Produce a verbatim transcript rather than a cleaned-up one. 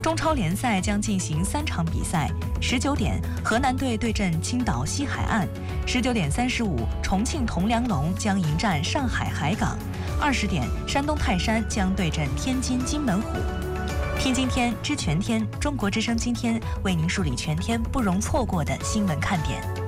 中超联赛将进行三场比赛，十九点，河南队对阵青岛西海岸；十九点三十五，重庆铜梁龙将迎战上海海港；二十点，山东泰山将对阵天津津门虎。听今天知全天，中国之声今天为您梳理全天不容错过的新闻看点。